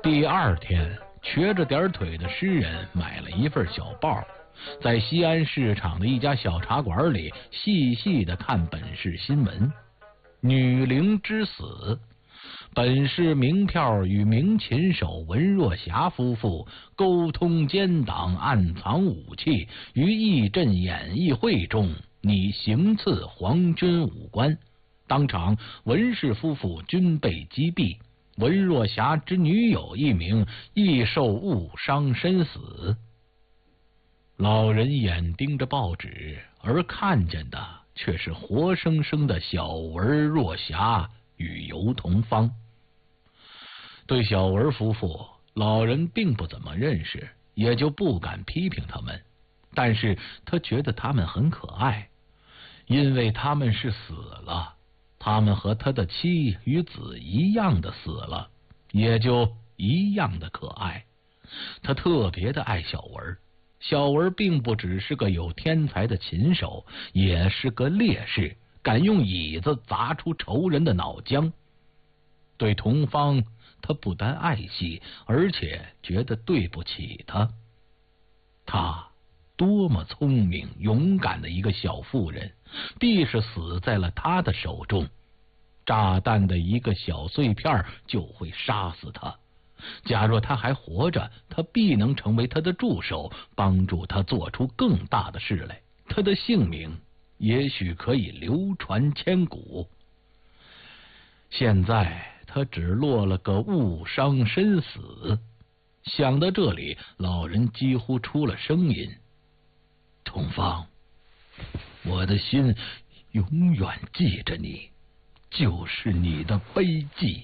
第二天，瘸着点腿的诗人买了一份小报，在西安市场的一家小茶馆里细细的看本市新闻。女伶之死，本市名票与名琴手文若霞夫妇沟通奸党，暗藏武器，于义镇演艺会中拟行刺皇军武官，当场文氏夫妇均被击毙，文若霞之女友一名亦受误伤身死。老人眼盯着报纸，而看见的却是活生生的小文若霞与尤同芳。对小文夫妇，老人并不怎么认识，也就不敢批评他们，但是他觉得他们很可爱，因为他们是死了，他们和他的妻与子一样的死了，也就一样的可爱。他特别的爱小文，小文并不只是个有天才的琴手，也是个烈士，敢用椅子砸出仇人的脑浆。对同芳，他不但爱惜，而且觉得对不起他。他多么聪明勇敢的一个小妇人，必是死在了他的手中。炸弹的一个小碎片就会杀死他。假若他还活着，他必能成为他的助手，帮助他做出更大的事来。他的姓名也许可以流传千古。现在他只落了个误伤身死。想到这里，老人几乎出了声音：同芳，我的心永远记着你，就是你的悲剧。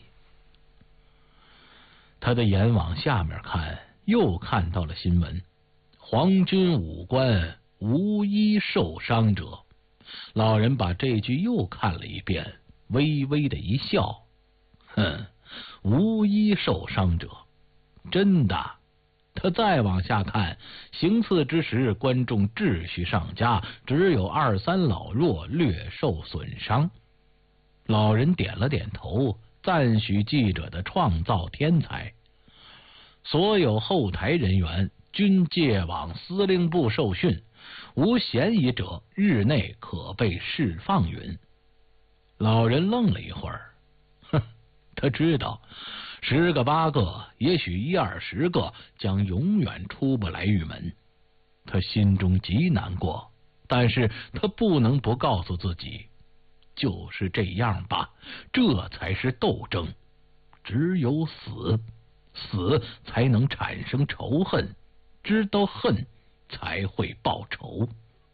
他的眼往下面看，又看到了新闻：皇军武官无一受伤者。老人把这句又看了一遍，微微的一笑：无一受伤者，真的。他再往下看，行刺之时，观众秩序上佳，只有2、3老弱略受损伤。老人点了点头，赞许记者的创造天才。所有后台人员均借往司令部受训，无嫌疑者日内可被释放云。老人愣了一会儿，他知道10个8个，也许1、20个将永远出不来狱门。他心中极难过，但是他不能不告诉自己，就是这样吧，这才是斗争。只有死，死才能产生仇恨，知道恨才会报仇。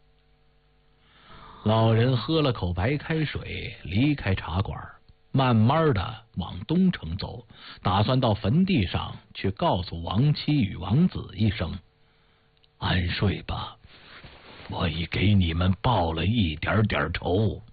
老人喝了口白开水，离开茶馆，慢慢的往东城走，打算到坟地上去告诉亡妻与王子一声：安睡吧，我已给你们报了一点点仇。